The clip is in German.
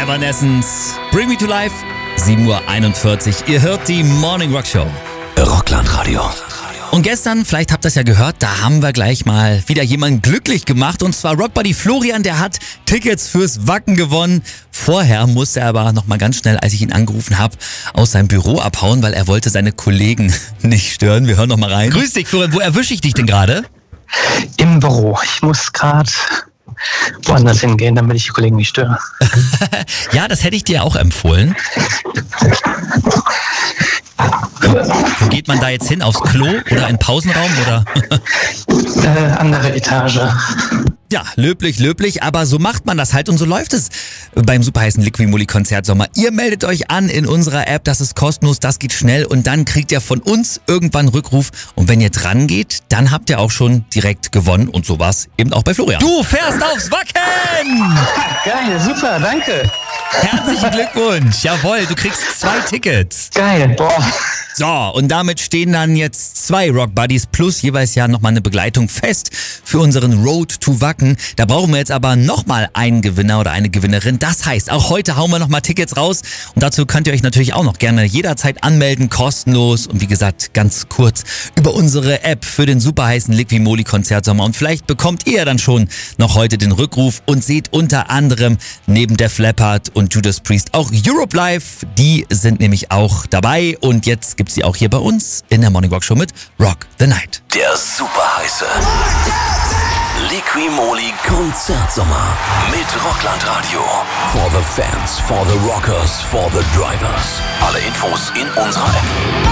Evanescence, Bring Me to Life, 7:41 Uhr. Ihr hört die Morning Rock Show. Rockland-Radio. Und gestern, vielleicht habt ihr das ja gehört, da haben wir gleich mal wieder jemanden glücklich gemacht. Und zwar Rockbuddy Florian, der hat Tickets fürs Wacken gewonnen. Vorher musste er aber nochmal ganz schnell, als ich ihn angerufen habe, aus seinem Büro abhauen, weil er wollte seine Kollegen nicht stören. Wir hören nochmal rein. Grüß dich, Florian. Wo erwische ich dich denn gerade? Im Büro. Ich muss gerade woanders hingehen, damit ich die Kollegen nicht störe. Ja, das hätte ich dir auch empfohlen. Wo geht man da jetzt hin? Aufs Klo oder in den Pausenraum? Oder? Andere Etage. Ja, löblich, aber so macht man das halt und so läuft es beim superheißen Liqui-Moly Konzertsommer. Ihr meldet euch an in unserer App, das ist kostenlos, das geht schnell und dann kriegt ihr von uns irgendwann einen Rückruf und wenn ihr dran geht, dann habt ihr auch schon direkt gewonnen und so war's eben auch bei Florian. Du fährst aufs Wacken! Geil, super, danke. Herzlichen Glückwunsch, jawohl, du kriegst 2 Tickets. Geil, boah. So, und damit stehen dann jetzt 2 Rock Buddies plus jeweils ja nochmal eine Begleitung fest für unseren Road to Wacken. Da brauchen wir jetzt aber nochmal einen Gewinner oder eine Gewinnerin. Das heißt, auch heute hauen wir nochmal Tickets raus und dazu könnt ihr euch natürlich auch noch gerne jederzeit anmelden, kostenlos und wie gesagt, ganz kurz über unsere App für den superheißen Liqui-Moly Konzertsommer und vielleicht bekommt ihr dann schon noch heute den Rückruf und seht unter anderem neben Def Leppard und Judas Priest auch Europe Live. Die sind nämlich auch dabei und jetzt gibt's sie auch hier bei uns in der Morning Rock Show mit Rock the Night. Der superheiße Liqui-Moly Konzertsommer mit Rockland-Radio. For the fans, for the rockers, for the drivers. Alle Infos in unserer App.